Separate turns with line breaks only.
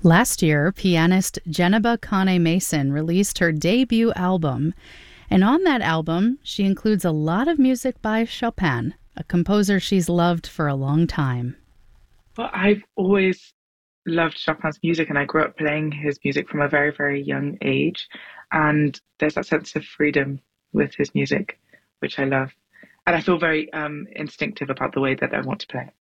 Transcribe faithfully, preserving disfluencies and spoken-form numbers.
Last year, pianist Jeneba Kane Mason released her debut album, and on that album, she includes a lot of music by Chopin, a composer she's loved for a long time.
Well, I've always loved Chopin's music, and I grew up playing his music from a very, very young age. And there's that sense of freedom with his music, which I love. And I feel very um, instinctive about the way that I want to play.